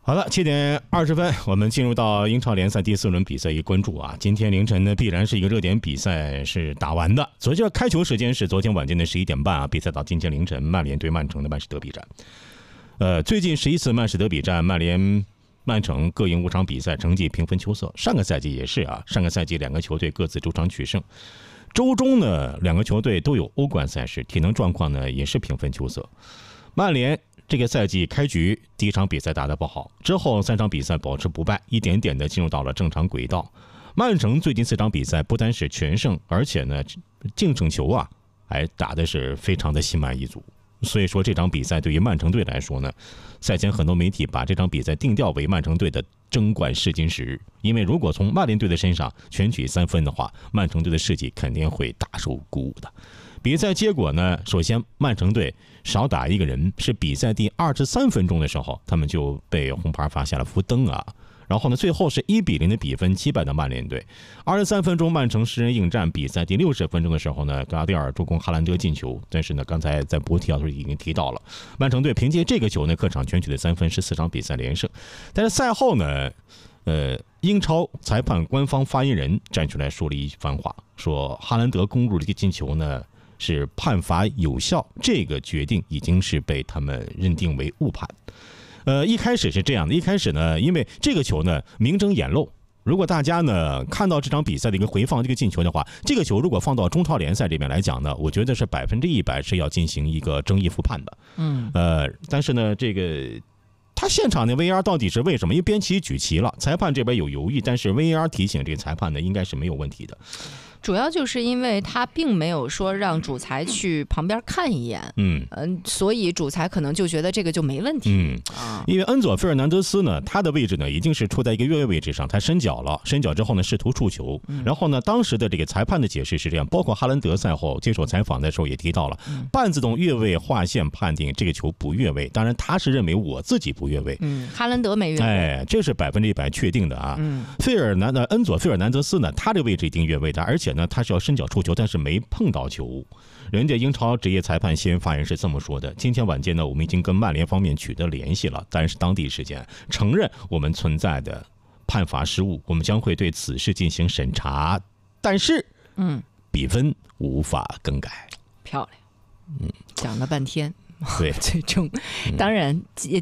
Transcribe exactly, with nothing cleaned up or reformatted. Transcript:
好了，七点二十分，我们进入到英超联赛第四轮比赛一关注啊。今天凌晨呢，必然是一个热点比赛是打完的。昨天开球时间是昨天晚间的十一点半啊，比赛到今天凌晨，曼联对曼城的曼市德比战。呃，最近十一次曼市德比战，曼联、曼城各赢五场比赛，成绩平分秋色。上个赛季也是啊，上个赛季两个球队各自主场取胜。周中呢，两个球队都有欧冠赛事，体能状况呢也是平分秋色。曼联这个赛季开局第一场比赛打得不好，之后三场比赛保持不败，一点点的进入到了正常轨道。曼城最近四场比赛不单是全胜，而且呢净胜球啊还打的是非常的心满意足。所以说这场比赛对于曼城队来说呢，赛前很多媒体把这场比赛定调为曼城队的争冠试金石，因为如果从曼联队的身上全取三分的话，曼城队的士气肯定会大受鼓舞的。比赛结果呢，首先曼城队少打一个人，是比赛第二十三分钟的时候，他们就被红牌罚下了伏灯啊。然后呢，最后是一比零的比分击败的曼联队。二十三分钟，曼城十人应战。比赛第六十分钟的时候呢，格拉蒂尔助攻哈兰德进球。但是呢，刚才在播提的时候已经提到了，曼城队凭借这个球呢，客场全取的三分，是四场比赛连胜。但是赛后呢，呃，英超裁判官方发言人站出来说了一番话，说哈兰德攻入的进球呢是判罚有效，这个决定已经是被他们认定为误判。呃，一开始是这样的，一开始呢，因为这个球呢明争眼露，如果大家呢看到这场比赛的一个回放，这个进球的话，这个球如果放到中超联赛这边来讲呢，我觉得是百分之一百是要进行一个争议复判的。嗯，呃，但是呢，这个他现场的 V A R 到底是为什么？因为边旗举旗了，裁判这边有犹豫，但是 V A R 提醒这个裁判呢，应该是没有问题的。 主要就是因为他并没有说让主裁去旁边看一眼，嗯，呃、所以主裁可能就觉得这个就没问题。嗯，啊， 因为恩佐费尔南德斯呢，他的位置呢已经是处在一个越位位置上，他伸脚了，伸脚之后呢试图触球，嗯、然后呢当时的这个裁判的解释是这样，包括哈兰德赛后接受采访的时候也提到了，嗯、半自动越位划线判定这个球不越位，当然他是认为我自己不越位， 嗯，哈兰德没越位， 哎，这是百分之一百确定的啊。嗯，费尔南的恩佐费尔南德斯呢，他这个位置一定越位的，而且呢他是要伸脚触球，但是没碰到球。人家英超职业裁判新闻发言人是这么说的：今天晚间呢，我们已经跟曼联方面取得联系了，但是当地时间承认我们存在的判罚失误，我们将会对此事进行审查，但是，嗯，比分无法更改。 漂亮，嗯，讲了半天。 对， 最终，当然